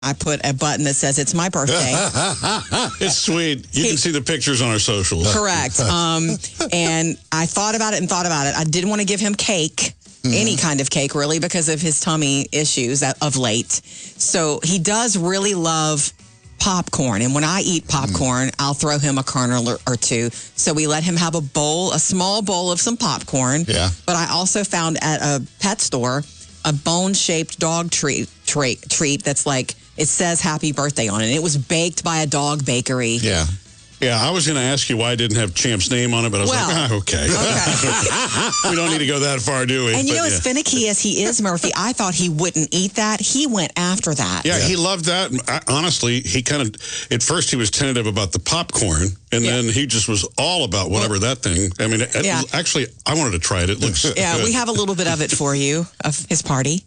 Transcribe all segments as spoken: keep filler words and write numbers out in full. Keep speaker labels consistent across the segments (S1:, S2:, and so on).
S1: I put a button that says it's my birthday.
S2: It's sweet. You can see the pictures on our socials.
S1: Correct. Um, and I thought about it and thought about it. I didn't want to give him cake, mm-hmm. any kind of cake, really, because of his tummy issues of late. So he does really love popcorn. And when I eat popcorn, mm. I'll throw him a kernel or, or two. So we let him have a bowl, a small bowl of some popcorn.
S3: Yeah.
S1: But I also found at a pet store a bone-shaped dog treat, treat, treat that's like, it says happy birthday on it. It was baked by a dog bakery.
S2: Yeah. Yeah, I was going to ask you why I didn't have Champ's name on it, but I was
S1: well,
S2: like, ah, okay. okay. We don't need to go that far, do we?
S1: And you
S2: but,
S1: know,
S2: yeah.
S1: as finicky as he is, Murphy, I thought he wouldn't eat that. He went after that.
S2: Yeah, yeah. He loved that. I, honestly, he kind of, at first he was tentative about the popcorn, and yeah. then he just was all about whatever well, that thing. I mean, it, yeah. actually, I wanted to try it. It looks
S1: Yeah,
S2: good.
S1: We have a little bit of it for you, of his party.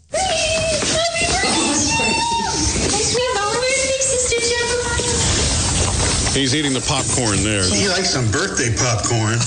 S2: He's eating the popcorn there.
S4: He likes some birthday popcorn.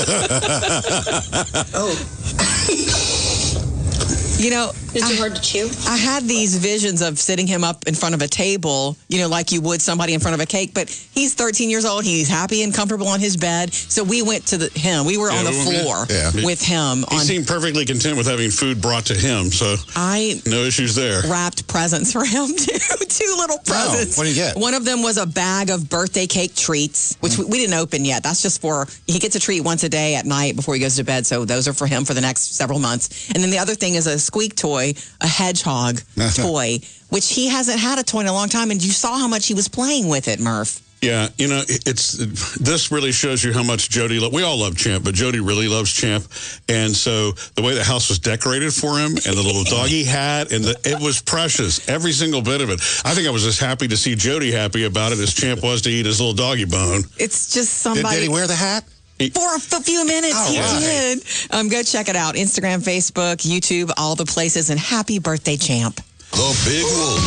S1: Oh. You know,
S5: is it hard to chew?
S1: I had these visions of sitting him up in front of a table, you know, like you would somebody in front of a cake. But he's thirteen years old. He's happy and comfortable on his bed. So we went to the, him. We were yeah, on the floor yeah. with him.
S2: He
S1: on,
S2: seemed perfectly content with having food brought to him. So
S1: I
S2: no issues there.
S1: Wrapped presents for him, too. Two little presents.
S3: Oh, what did you get?
S1: One of them was a bag of birthday cake treats, which mm. we, we didn't open yet. That's just for, he gets a treat once a day at night before he goes to bed. So those are for him for the next several months. And then the other thing is a squeak toy, a hedgehog toy, which he hasn't had a toy in a long time. And you saw how much he was playing with it, Murph.
S2: Yeah, you know, it's this really shows you how much Jody, lo- we all love Champ, but Jody really loves Champ. And so the way the house was decorated for him and the little doggy hat, and the, it was precious, every single bit of it. I think I was as happy to see Jody happy about it as Champ was to eat his little doggy bone.
S1: It's just somebody.
S3: Did, did he wear the hat?
S1: For a few minutes, oh, he right. did. Um, go check it out. Instagram, Facebook, YouTube, all the places. And happy birthday, Champ.
S6: The Big Wolf.